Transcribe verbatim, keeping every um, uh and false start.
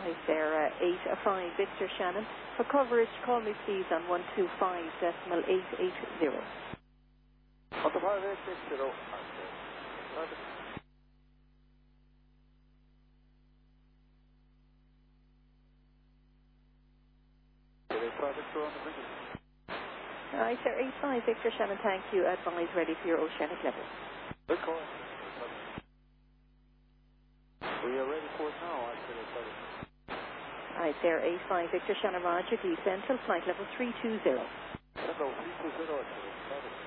Hi, Sarah. eight five Victor Shannon. For coverage, call me please on one two five decimal eight eight zero. one two five eight six zero. Hi, sir. eight five Victor Shannon, thank you. Advise ready for your oceanic level. Good call. We are ready for it now, actually. Hi, there. eight five Victor Shannon, Roger. Descent till flight level three two zero. Hello, three two zero, actually.